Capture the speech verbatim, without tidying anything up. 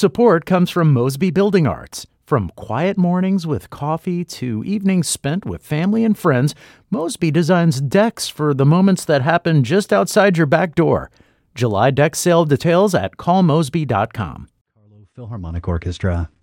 Support comes from Mosby Building Arts. From quiet mornings with coffee to evenings spent with family and friends, Mosby designs decks for the moments that happen just outside your back door. July deck sale details at call mosby dot com. Carlo Philharmonic Orchestra.